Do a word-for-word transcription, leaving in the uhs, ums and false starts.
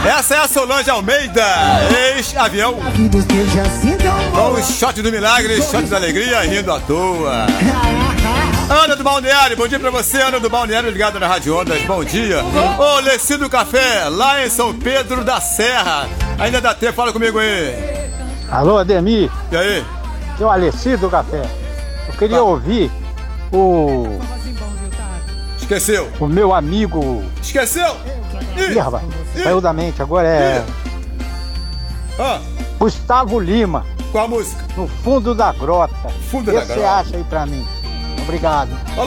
Essa é a Solange Almeida, ex-avião. Com o shot do milagre, shot da alegria, rindo à toa. Ana do Balneário, bom dia pra você, Ana do Balneário, ligada na Rádio Ondas, bom dia. Ô, Leci do Café, lá em São Pedro da Serra. Ainda dá tempo, fala comigo aí. Alô, Ademir. E aí? Eu, Alessi do Café. Eu queria tá. ouvir o... Esqueceu? O meu amigo... Esqueceu? Ih, Ih rapaz, Ih. saiu da mente, agora é... Ah. Gustavo Lima. Qual a música? No Fundo da Grota. Fundo Vê da se Grota. você acha aí pra mim. Obrigado. Falou.